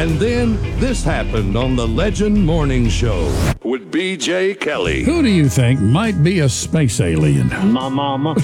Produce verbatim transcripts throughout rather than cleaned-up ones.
And then this happened on the Legend Morning Show with B J Kelly. Who do you think might be a space alien? My mama.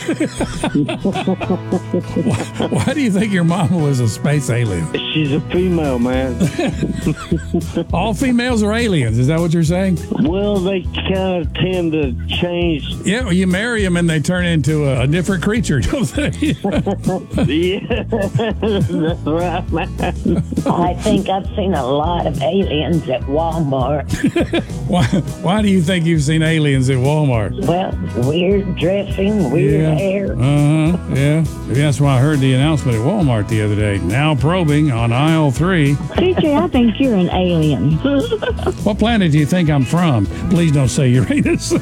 why, why do you think your mama was a space alien? She's a female, man. All females are aliens. Is that what you're saying? Well, they kind of tend to change. Yeah, well, you marry them and they turn into a, a different creature, don't they? Yeah, that's right, man. I think I've seen a lot of aliens at Walmart. why, why do you think you've seen aliens at Walmart? Well, weird dressing, weird Yeah. hair. Uh-huh, yeah. Maybe that's why I heard the announcement at Walmart the other day. Now probing on aisle three. B J, I think you're an alien. What planet do you think I'm from? Please don't say Uranus.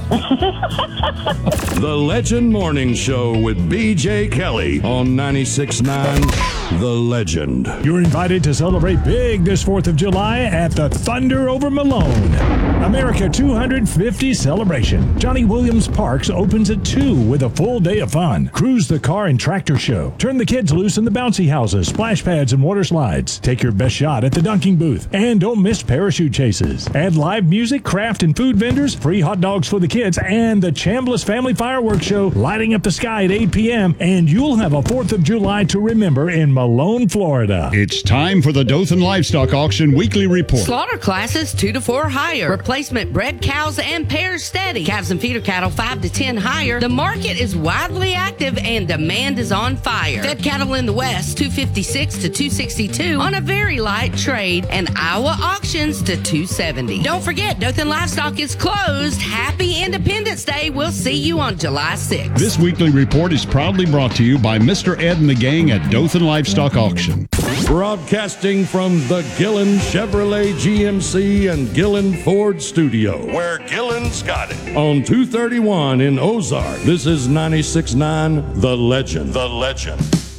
The Legend Morning Show with B J Kelly on ninety-six point nine The Legend. You're invited to celebrate big this fourth of July at the Thunder over Malone America two hundred fifty celebration. Johnny Williams Parks opens at two with a full day of fun. Cruise the car and tractor show. Turn the kids loose in the bouncy houses, splash pads, and water slides. Take your best shot at the dunking booth. And don't miss parachute chases. Add live music, craft, and food vendors, free hot dogs for the kids, and the Chambliss Family Fireworks Show lighting up the sky at eight p.m. And you'll have a fourth of July to remember in Malone, Florida. It's time for the Dothan Livestock Auction Weekly Report. Slaughter classes two to four higher. Replacement bred cows and pairs steady. Calves and feeder cattle five to ten higher. The market is widely active and demand is on fire. Fed cattle in the west two fifty-six to two sixty-two on a very light trade, and Iowa auctions to two seventy. Don't forget, Dothan Livestock is closed. Happy Independence Day. We'll see you on July sixth. This weekly report is proudly brought to you by Mister Ed and the gang at Dothan Livestock Auction. Broadcasting from the Gillen Chevrolet G M C and Gillen Ford studio, where Gillen's got it. On two thirty-one in Ozark, this is ninety-six point nine The Legend. The Legend.